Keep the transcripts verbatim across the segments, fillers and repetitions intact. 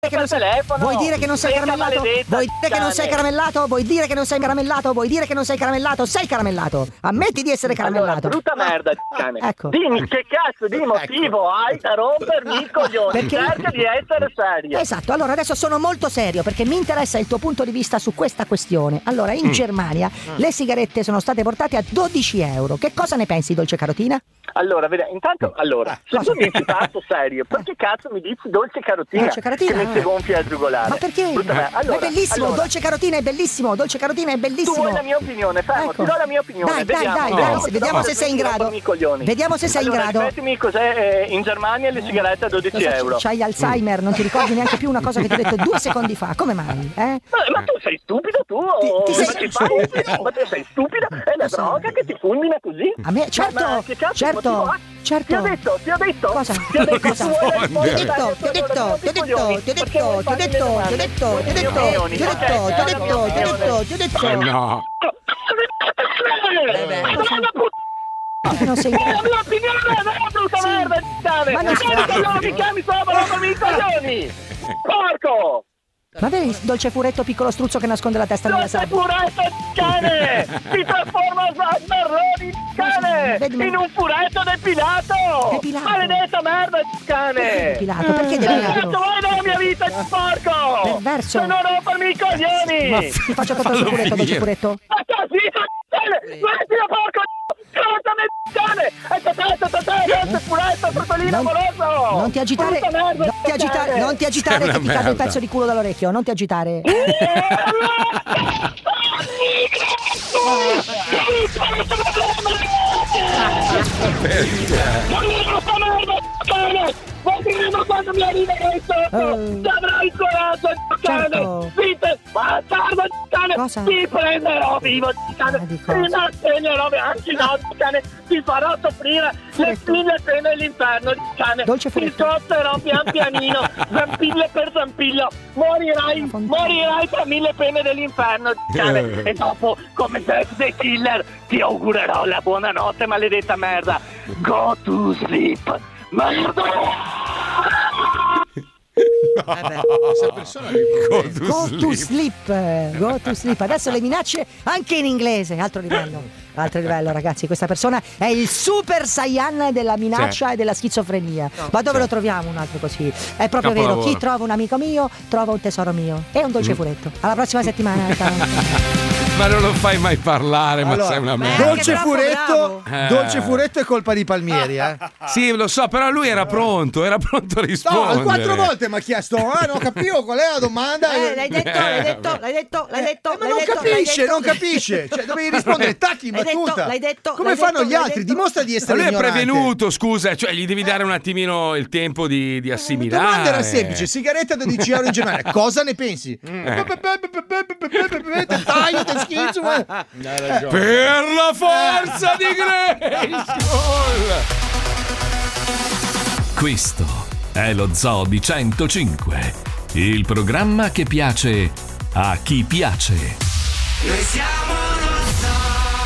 che non sei, telefono. vuoi dire che non sei Becca caramellato? maledetta, Vuoi dire che non sei cane. caramellato? Vuoi dire che non sei caramellato? Vuoi dire che non sei caramellato? Sei caramellato. Ammetti di essere caramellato. Allora, brutta merda, cane. Ecco. Dimmi che cazzo di motivo hai da rompermi i coglioni. Perché- Cerca di essere serio. Esatto, allora adesso sono molto serio perché mi interessa il tuo punto di vista su questa questione. Allora, in Germania le sigarette sono state portate a dodici euro. Che cosa ne pensi, dolce carotina? Allora, vedi, intanto, allora, se cosa? tu mi ci parto serio, perché cazzo mi dici dolce carotina? Dolce carotina? Che mi si gonfia il giugolare. Ma perché? Brutta merda. Allora, è bellissimo, allora, dolce carotina è bellissimo, dolce carotina è tu bellissimo. vuoi la mia opinione, fermo, Ecco. ti do la mia opinione. Dai, dai, vediamo, dai, vediamo, dai, vediamo se sei in grado. rompermi i coglioni. Vediamo se sei in allora, grado. Ripetimi cos'è eh, in Germania le sigarette a dodici Lo so, euro. c'hai Alzheimer, non ti ricordi neanche più una cosa che ti ho detto due secondi fa. Come mai? Eh? Ma, ma tu sei stupido tu? Ti- o- ti sei- ma, ti fai, ma tu sei stupido? È la Lo so. droga che ti fulmina così? A me, certo, Ma che cazzo certo, di motivo ha? certo. Ti ho detto, ti ho detto. Cosa? Ti ho detto, Cosa? tu vuoi Ti ho rispondere detto, alle ti ho tue detto, domande, ti ho detto, coglioni, ti ho detto, perché vuoi ti ho farmi le detto, ti ho domande? detto, Vuoi ti ho le mie detto, opinioni? ti ho Ok, detto, ti ho dai, la detto, mia ti ho detto, opinione. ti ho detto. Eh no. Che non sei È la mia opinione, no, brutta Sì. merda, cane! Ma non si- Chiami coglioni, mi chiami sopra, rompermi i coglioni! Porco! Ma vedi il dolce furetto piccolo struzzo che nasconde la testa nella Non sei sabbia? furetto, cane! Ti trasforma a smarroni, cane! Vedi, ma- In un furetto depilato! Depilato? Maledetta merda, cane! Depilato, perché Che depilato? cazzo vuoi dalla mia vita, porco? Perverso. Se non rompermi i coglioni! Ti faccio tutto il Fallo furetto, dolce finire. furetto. Ma così, cane! Smettila, porco! Ascoltami, cane! E te, te, te, te, te, furetto, tortolino Non- amoroso! Non ti agitare, Brutta merda, non ti agitare, cane! non ti agitare Sei che una ti cade un merda. pezzo di culo dall'orecchio, non ti agitare. Ma quando mi arriva questo, Oh. ti avrai il coraggio, cane! Certo. Zitte, bastardo, cane! Cosa? Ti prenderò vivo, cane! Ma di cosa? Ti nastegnerò, anzi no, cane! Ti farò soffrire le Furetto. mille pene dell'inferno, cane! Dolce Ti furetto. scotterò pian pianino, zampillo per zampillo! Morirai, fontana. morirai tra mille pene dell'inferno, cane! E dopo, come Jack the Killer, ti augurerò la buonanotte, maledetta merda! Go to sleep! Merda! Questa persona Go è to Go to sleep. sleep, eh, go to sleep. Adesso le minacce anche in inglese, altro livello. Altro livello, ragazzi. Questa persona è il super saiyan della minaccia Sì. e della schizofrenia. Ma dove lo troviamo un altro così? È proprio vero, Capolavoro. chi trova un amico mio trova un tesoro mio. E un dolce furetto. Alla prossima settimana. Ciao. Ma non lo fai mai parlare, ma Allora, sei una ma- merda. Dolce troppo furetto, bravo. dolce furetto è colpa di Palmieri, eh. Sì, lo so, però lui era pronto, era pronto a No, rispondere. quattro volte mi ha chiesto, ah, non capivo qual è la domanda. Eh, l'hai detto, l'hai detto, l'hai detto, l'hai detto. Eh, ma l'hai non detto, capisce, l'hai non detto. capisce. Cioè, dovevi rispondere tacchi in L'hai detto, battuta. l'hai detto, Come l'hai fanno detto, gli l'hai altri? detto. Dimostra di Ma essere lui è ignorante. prevenuto, scusa, cioè gli devi dare un attimino il tempo di, di La assimilare. domanda era semplice, sigaretta a dodici euro in Germania, cosa ne pensi? Taglio, te schizzo, eh. Per la forza di Grayskull! Questo è lo Zoo di centocinque, il programma che piace a chi piace. Noi siamo lo zoo.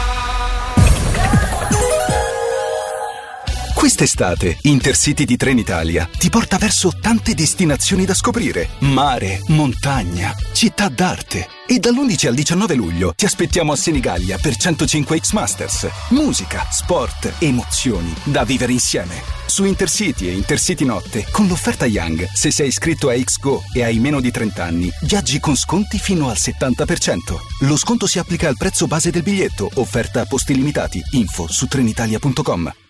Quest'estate Intercity di Trenitalia ti porta verso tante destinazioni da scoprire: mare, montagna, città d'arte. E dall'undici al diciannove luglio ti aspettiamo a Senigallia per centocinque X Masters. Musica, sport, emozioni da vivere insieme. Su Intercity e Intercity Notte, con l'offerta Young, se sei iscritto a X-Go e hai meno di trenta anni, viaggi con sconti fino al settanta per cento. Lo sconto si applica al prezzo base del biglietto, offerta a posti limitati. Info su trenitalia punto com.